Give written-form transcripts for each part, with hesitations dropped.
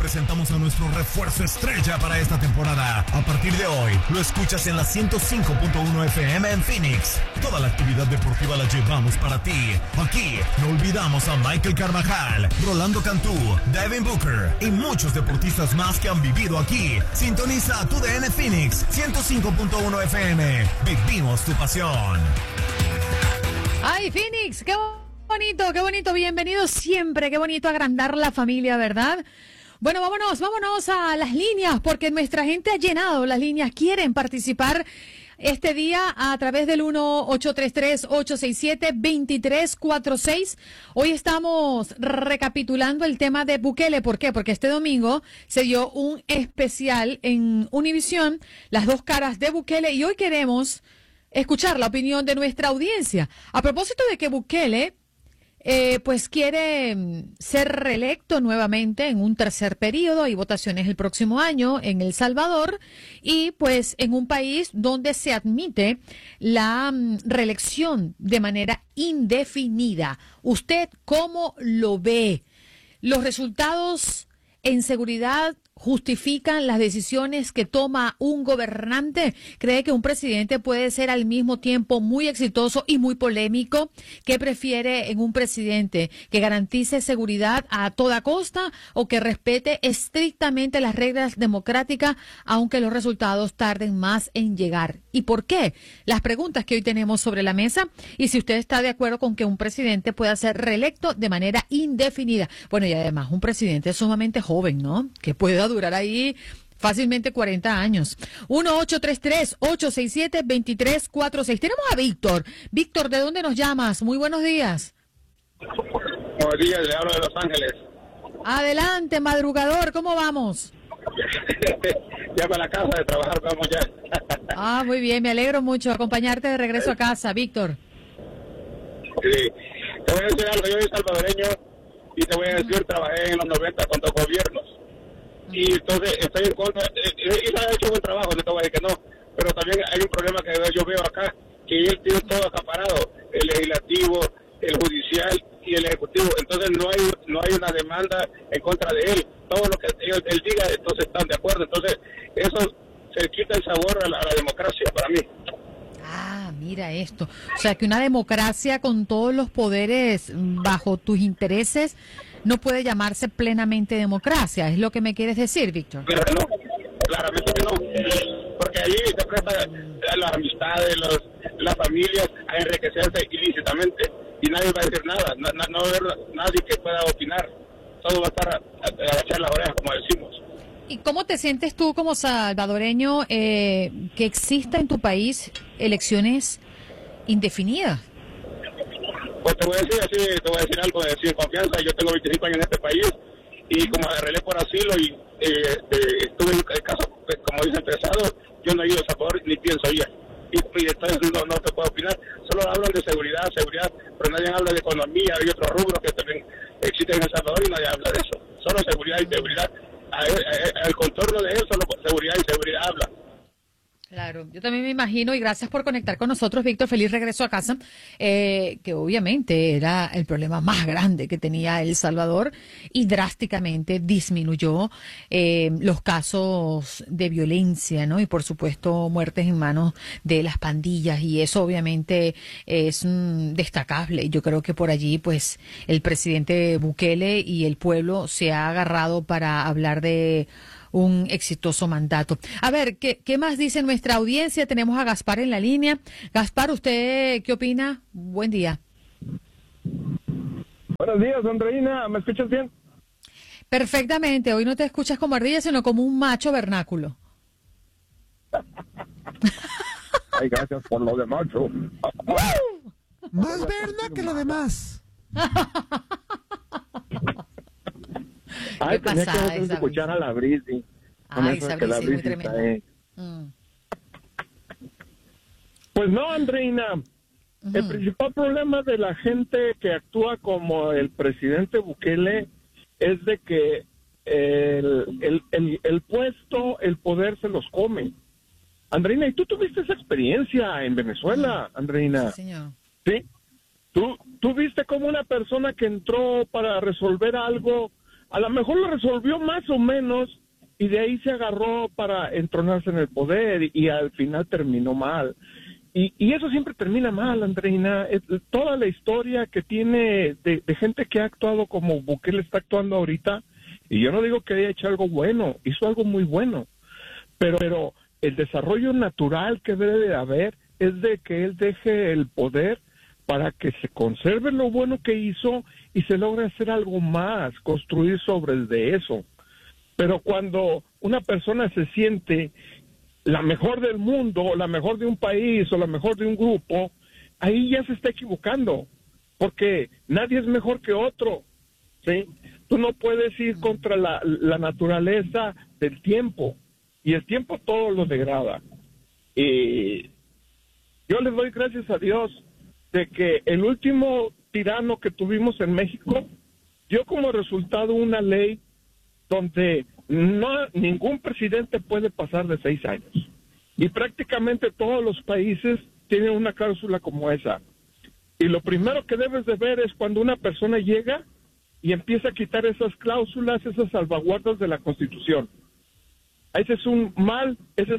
presentamos a nuestro refuerzo estrella para esta temporada. A partir de hoy, lo escuchas en la 105.1 FM en Phoenix. Toda la actividad deportiva la llevamos para ti. Aquí no olvidamos a Michael Carvajal, Rolando Cantú, Devin Booker y muchos deportistas más que han vivido aquí. Sintoniza tu DN Phoenix 105.1 FM. Vivimos tu pasión. ¡Ay, Phoenix! ¡Qué bonito! Bienvenido siempre. Qué bonito agrandar la familia, ¿verdad? Bueno, vámonos a las líneas, porque nuestra gente ha llenado las líneas. Quieren participar este día a través del 1-833-867-2346. Hoy estamos recapitulando el tema de Bukele. ¿Por qué? Porque este domingo se dio un especial en Univisión, Las dos caras de Bukele, y hoy queremos escuchar la opinión de nuestra audiencia. A propósito de que Bukele pues quiere ser reelecto nuevamente en un tercer periodo. Hay votaciones el próximo año en El Salvador y pues en un país donde se admite la reelección de manera indefinida. ¿Usted cómo lo ve? ¿Los resultados en seguridad justifican las decisiones que toma un gobernante? ¿Cree que un presidente puede ser al mismo tiempo muy exitoso y muy polémico? ¿Qué prefiere en un presidente? ¿Que garantice seguridad a toda costa o que respete estrictamente las reglas democráticas aunque los resultados tarden más en llegar? ¿Y por qué? Las preguntas que hoy tenemos sobre la mesa, y si usted está de acuerdo con que un presidente pueda ser reelecto de manera indefinida. Bueno, y además un presidente sumamente joven, ¿no? Que pueda durar ahí fácilmente 40 años. 1-833-867-2346. Tenemos a Víctor. Víctor, ¿de dónde nos llamas? Muy buenos días. Buenos días, le hablo de Los Ángeles. Adelante, madrugador, ¿cómo vamos? Ya para la casa de trabajar, vamos ya. Muy bien, me alegro mucho acompañarte de regreso a casa, Víctor. Sí. Te voy a decir algo, yo soy salvadoreño y te voy a decir, trabajé en los 90 con dos gobiernos. Y entonces estoy en contra, y ha hecho buen trabajo, no te voy a decir que no, pero también hay un problema que yo veo acá, que él tiene todo acaparado, el legislativo, el judicial y el ejecutivo. Entonces no hay una demanda en contra de él. Todo lo que él diga, entonces están de acuerdo. Entonces eso se quita el sabor a la democracia para mí. Mira esto. O sea, que una democracia con todos los poderes bajo tus intereses no puede llamarse plenamente democracia. ¿Es lo que me quieres decir, Víctor? Claro, no, claramente que no. Porque allí se presta las amistades, las familias a enriquecerse ilícitamente. Y nadie va a decir nada. No va a haber nadie que pueda opinar. Todo va a estar a echar las orejas, como decimos. ¿Y cómo te sientes tú como salvadoreño que exista en tu país elecciones indefinidas? Pues te voy a decir algo de decir confianza. Yo tengo 25 años en este país y como arreglé por asilo y estuve en el caso, como dice empresado, yo no he ido a Salvador ni pienso ir. Y entonces no te puedo opinar. Solo hablan de seguridad, pero nadie habla de economía. Hay otros rubros que también existen en El Salvador y nadie habla de eso. Solo seguridad y seguridad. El contorno de eso, solo seguridad y seguridad habla. Claro, yo también me imagino, y gracias por conectar con nosotros, Víctor, feliz regreso a casa, que obviamente era el problema más grande que tenía El Salvador y drásticamente disminuyó los casos de violencia, ¿no? Y por supuesto muertes en manos de las pandillas, y eso obviamente es destacable. Yo creo que por allí pues el presidente Bukele y el pueblo se ha agarrado para hablar de un exitoso mandato. A ver, ¿qué más dice nuestra audiencia? Tenemos a Gaspar en la línea. Gaspar, ¿usted qué opina? Buen día. Buenos días, Andreina. ¿Me escuchas bien? Perfectamente. Hoy no te escuchas como ardilla, sino como un macho vernáculo. Ay, gracias por lo de macho. Más verna que lo demás. Ay, tenía que escuchar a la Brisi. Ay, esa Brisi muy tremenda. Pues no, Andreina. El principal problema de la gente que actúa como el presidente Bukele es de que el puesto, el poder se los come. Andreina, ¿y tú tuviste esa experiencia en Venezuela, Andreina? Sí, señor. ¿Sí? ¿Tú viste cómo una persona que entró para resolver algo a lo mejor lo resolvió más o menos y de ahí se agarró para entronarse en el poder y al final terminó mal. Y eso siempre termina mal, Andreina. Toda la historia que tiene de gente que ha actuado como Bukele está actuando ahorita, y yo no digo que haya hecho algo bueno, hizo algo muy bueno, pero el desarrollo natural que debe de haber es de que él deje el poder para que se conserve lo bueno que hizo y se logre hacer algo más, construir sobre de eso. Pero cuando una persona se siente la mejor del mundo, o la mejor de un país, o la mejor de un grupo, ahí ya se está equivocando, porque nadie es mejor que otro, ¿sí? Tú no puedes ir contra la naturaleza del tiempo, y el tiempo todo lo degrada. Y yo les doy gracias a Dios de que el último tirano que tuvimos en México dio como resultado una ley donde ningún presidente puede pasar de 6 años. Y prácticamente todos los países tienen una cláusula como esa. Y lo primero que debes de ver es cuando una persona llega y empieza a quitar esas cláusulas, esas salvaguardas de la Constitución. Ese es un mal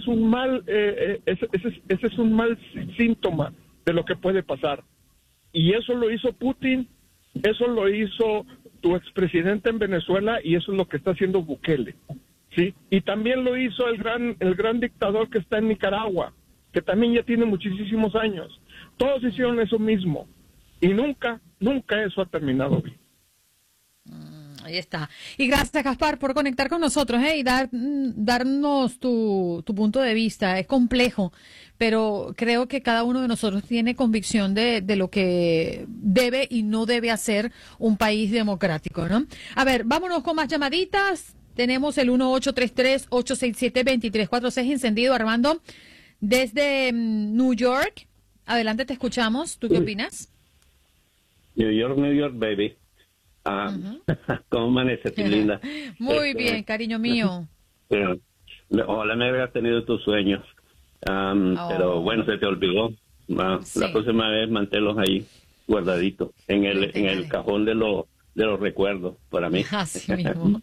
síntoma de lo que puede pasar. Y eso lo hizo Putin, eso lo hizo tu expresidente en Venezuela y eso es lo que está haciendo Bukele, ¿sí? Y también lo hizo el gran dictador que está en Nicaragua, que también ya tiene muchísimos años. Todos hicieron eso mismo y nunca eso ha terminado bien. Ahí está. Y gracias, Gaspar, por conectar con nosotros y darnos tu punto de vista. Es complejo, pero creo que cada uno de nosotros tiene convicción de lo que debe y no debe hacer un país democrático, ¿no? A ver, vámonos con más llamaditas. Tenemos el 1-833-867-2346 encendido, Armando, desde New York. Adelante, te escuchamos. ¿Tú qué opinas? New York, baby. ¿Cómo amaneces, linda? Muy bien, cariño mío. Ojalá me hubieras tenido tus sueños. Pero bueno, se te olvidó. Sí. La próxima vez manténlos ahí guardaditos en el cajón de los recuerdos para mí. Así mismo.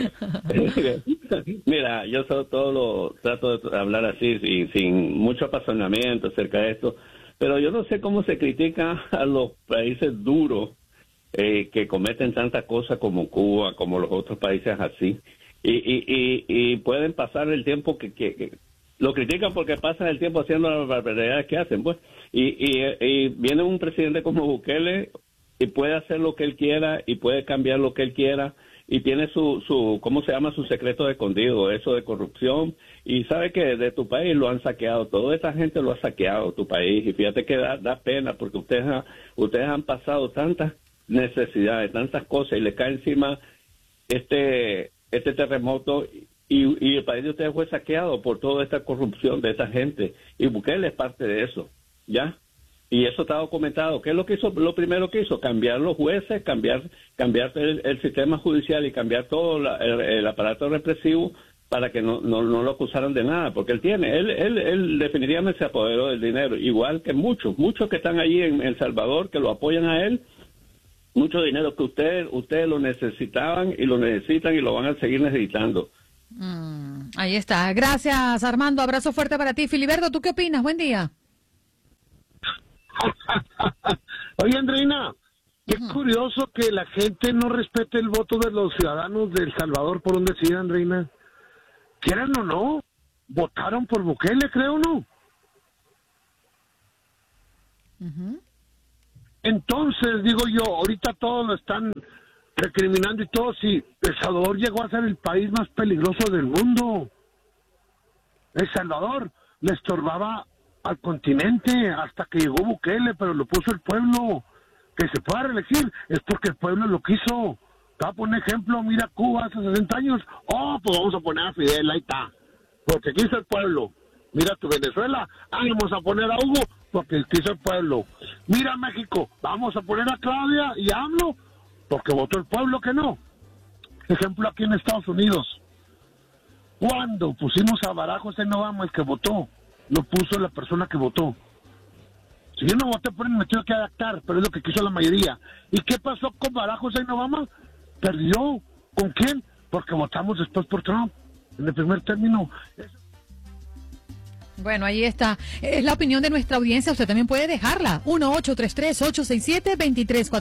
Mira, yo trato de hablar así, sin mucho apasionamiento acerca de esto, pero yo no sé cómo se critica a los países duros que cometen tantas cosas como Cuba, como los otros países así, y pueden pasar el tiempo que lo critican porque pasan el tiempo haciendo las barbaridades que hacen, pues, y viene un presidente como Bukele y puede hacer lo que él quiera y puede cambiar lo que él quiera y tiene su ¿cómo se llama? Su secreto escondido, eso de corrupción, y sabe que de tu país lo han saqueado, toda esta gente lo ha saqueado tu país, y fíjate que da pena porque ustedes han pasado tantas necesidades, tantas cosas, y le cae encima este terremoto y el país de ustedes fue saqueado por toda esta corrupción de esta gente, y Bukele es parte de eso, ¿ya? Y eso está documentado. ¿Qué es lo que hizo? Lo primero que hizo, cambiar los jueces, cambiar el sistema judicial y cambiar todo el aparato represivo para que no lo acusaran de nada, porque él definitivamente se apoderó del dinero, igual que muchos que están allí en El Salvador, que lo apoyan a él, mucho dinero que ustedes lo necesitaban y lo necesitan y lo van a seguir necesitando. Ahí está. Gracias, Armando. Abrazo fuerte para ti. Filiberto, ¿tú qué opinas? Buen día. Oye, Andreina, qué curioso que la gente no respete el voto de los ciudadanos de El Salvador por un decir, Andreina. Quieran o no, votaron por Bukele, creo, ¿no? Entonces, digo yo, ahorita todos lo están recriminando y todo, si El Salvador llegó a ser el país más peligroso del mundo. El Salvador le estorbaba al continente hasta que llegó Bukele, pero lo puso el pueblo. Que se pueda reelegir es porque el pueblo lo quiso. Te voy a poner ejemplo, mira Cuba hace 60 años, pues vamos a poner a Fidel, ahí está, porque quiso el pueblo. Mira tu Venezuela, vamos a poner a Hugo, porque quiso el pueblo. Mira México, vamos a poner a Claudia y a AMLO, porque votó el pueblo que no. Ejemplo aquí en Estados Unidos, cuando pusimos a Barack Hussein Obama, el que votó, lo puso la persona que votó. Si yo no voté por él, me tuve que adaptar, pero es lo que quiso la mayoría. ¿Y qué pasó con Barack Hussein Obama? Perdió, ¿Con quién? Porque votamos después por Trump, en el primer término. Bueno, ahí está. Es la opinión de nuestra audiencia. Usted también puede dejarla. 1-833-867-2346.